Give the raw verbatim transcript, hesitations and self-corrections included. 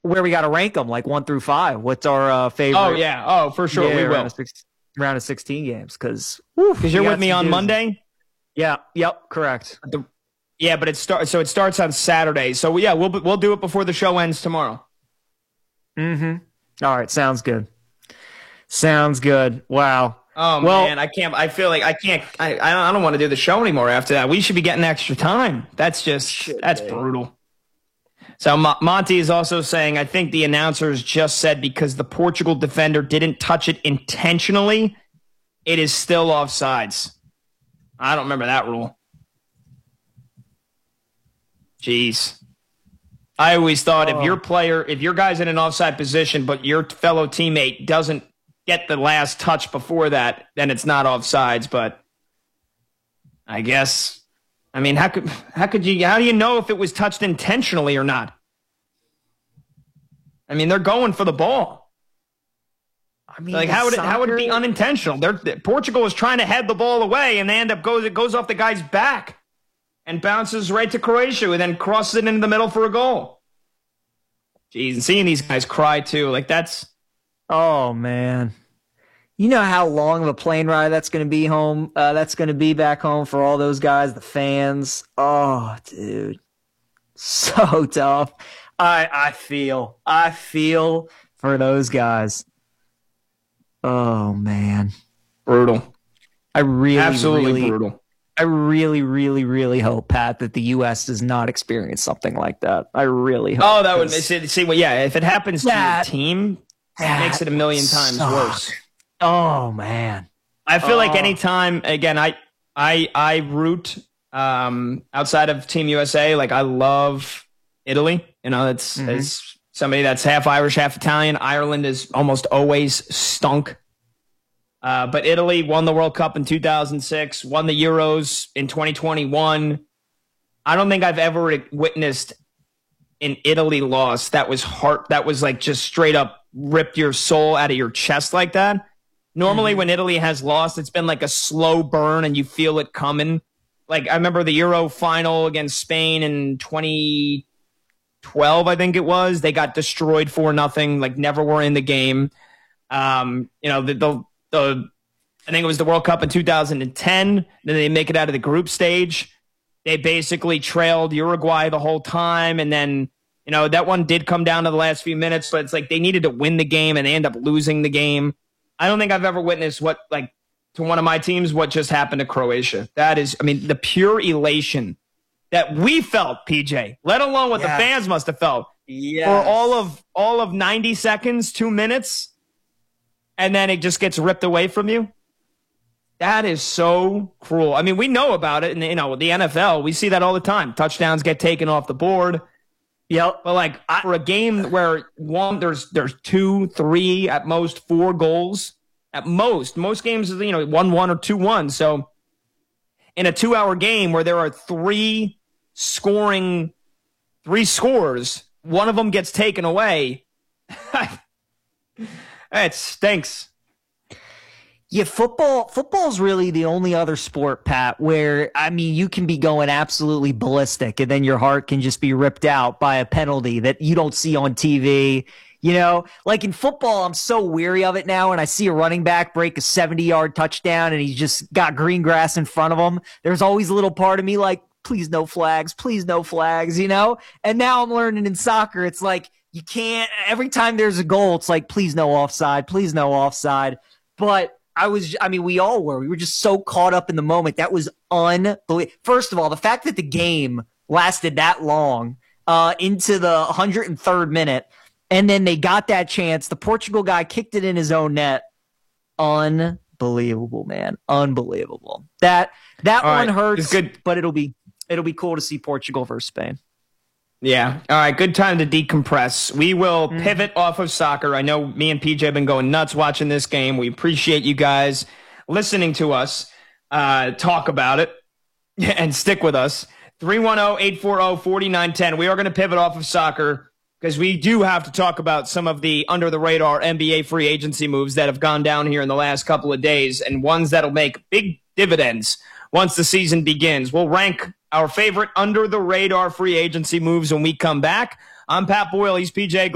where we got to rank them, like one through five. What's our uh, favorite? Oh, yeah. Oh, for sure. Yeah, we will. Round of, six, round of sixteen games because because you're with me on Monday. Yeah. Yep. Correct. The, yeah, but it starts. So it starts on Saturday. So yeah, we'll we'll do it before the show ends tomorrow. Mm-hmm. All right. Sounds good. Sounds good. Wow. Oh well, man, I can't. I feel like I can't. I I don't, I don't want to do the show anymore after that. We should be getting extra time. That's just that's be. brutal. So Mo- Monty is also saying, I think the announcers just said because the Portugal defender didn't touch it intentionally, it is still offsides. I don't remember that rule. Jeez. I always thought oh. if your player, if your guy's in an offside position, but your fellow teammate doesn't get the last touch before that, then it's not offsides. But I guess, I mean, how could how could you how do you know if it was touched intentionally or not? I mean, they're going for the ball. I mean, like how would it how would it be unintentional? They're, Portugal is trying to head the ball away, and they end up goes it goes off the guy's back and bounces right to Croatia, who then crosses it into the middle for a goal. Jeez, and seeing these guys cry too, like that's. Oh, man. You know how long of a plane ride that's going to be home? Uh, that's going to be back home for all those guys, the fans. Oh, dude. So tough. I I feel. I feel for those guys. Oh, man. Brutal. I really, Absolutely really, brutal. I really, really, really hope, Pat, that the U S does not experience something like that. I really hope. Oh, that would see, see well, yeah, if it happens that, to your team, it makes it a million times suck. worse. Oh man. I feel oh. like anytime again I I I root um outside of Team U S A, like I love Italy. You know, it's mm-hmm. it's somebody that's half Irish, half Italian. Ireland is almost always stunk. Uh, but Italy won the World Cup in two thousand six, won the Euros in twenty twenty-one. I don't think I've ever witnessed an Italy loss that was heart that was like just straight up ripped your soul out of your chest like that. Normally mm-hmm. when Italy has lost, it's been like a slow burn and you feel it coming. Like I remember the Euro final against Spain in twenty twelve, I think it was. They got destroyed for nothing, like never were in the game. Um, you know, the, the The, I think it was the World Cup in two thousand ten. Then they make it out of the group stage. They basically trailed Uruguay the whole time. And then, you know, that one did come down to the last few minutes, but it's like they needed to win the game and they end up losing the game. I don't think I've ever witnessed what, like, to one of my teams, what just happened to Croatia. That is, I mean, the pure elation that we felt, P J, let alone what yes. the fans must have felt yes. for all of all of ninety seconds, two minutes. And then it just gets ripped away from you. That is so cruel. I mean, we know about it in the, you know, the N F L. We see that all the time. Touchdowns get taken off the board. Yep. But like I, for a game where one there's there's two, three, at most four goals. At most. Most games is, you know, one one or two one. So in a two hour game where there are three scoring three scores, one of them gets taken away. It stinks. Yeah, football football's really the only other sport, Pat, where, I mean, you can be going absolutely ballistic and then your heart can just be ripped out by a penalty that you don't see on T V. You know, like in football, I'm so weary of it now, and I see a running back break a seventy-yard touchdown and he's just got green grass in front of him. There's always a little part of me like, please no flags, please no flags, you know? And now I'm learning in soccer, it's like, you can't, every time there's a goal, it's like, please no offside, please no offside. But I was, I mean, we all were. We were just so caught up in the moment. That was unbelievable. First of all, the fact that the game lasted that long uh, into the one hundred third minute, and then they got that chance. The Portugal guy kicked it in his own net. Unbelievable, man. Unbelievable. That that all one right. hurts, It's good. but it'll be it'll be cool to see Portugal versus Spain. Yeah. All right. Good time to decompress. We will Mm. pivot off of soccer. I know me and P J have been going nuts watching this game. We appreciate you guys listening to us uh, talk about it and stick with us. three one zero, eight four zero, four nine one zero. We are going to pivot off of soccer because we do have to talk about some of the under-the-radar N B A free agency moves that have gone down here in the last couple of days and ones that'll make big dividends once the season begins. We'll rank our favorite under-the-radar free agency moves when we come back. I'm Pat Boyle. He's P J